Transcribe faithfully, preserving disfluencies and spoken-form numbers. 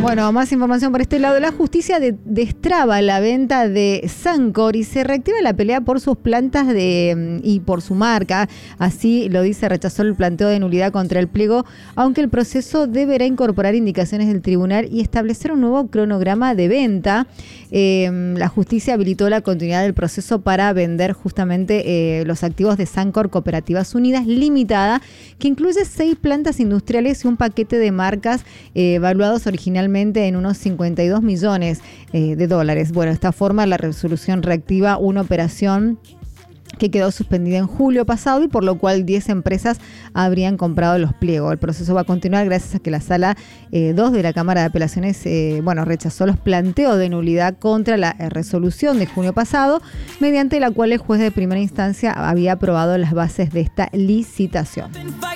Bueno, más información por este lado. La justicia de, destraba la venta de Sancor y se reactiva la pelea por sus plantas de, y por su marca. Así lo dice, rechazó el planteo de nulidad contra el pliego, aunque el proceso deberá incorporar indicaciones del tribunal y establecer un nuevo cronograma de venta. Eh, la justicia habilitó la continuidad del proceso para vender justamente eh, los activos de Sancor Cooperativas Unidas Limitada, que incluye seis plantas industriales y un paquete de marcas eh, evaluados originalmente en unos cincuenta y dos millones eh, de dólares. Bueno, de esta forma la resolución reactiva una operación que quedó suspendida en julio pasado y por lo cual diez empresas habrían comprado los pliegos. El proceso va a continuar gracias a que la Sala eh, dos de la Cámara de Apelaciones eh, bueno, rechazó los planteos de nulidad contra la eh, resolución de junio pasado, mediante la cual el juez de primera instancia había aprobado las bases de esta licitación.